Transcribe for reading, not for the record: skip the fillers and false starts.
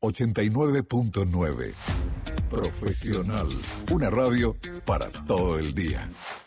89.9. Profesional. Una radio para todo el día.